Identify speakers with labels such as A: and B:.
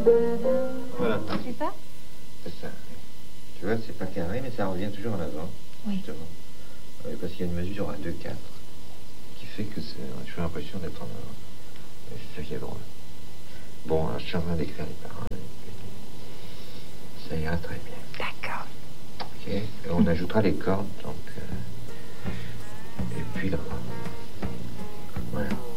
A: Voilà.
B: C'est ça?
A: C'est ça. Tu vois, c'est pas carré, mais ça revient toujours en avant.
B: Oui.
A: Justement. Parce qu'il y a une mesure à 2/4 qui fait que on a toujours l'impression d'être en avant. Et c'est ça qui est drôle. Bon, alors, je suis en train d'écrire les paroles. Ça ira très bien.
B: D'accord.
A: Ok. Et on ajoutera les cordes, donc. Et puis là. Voilà.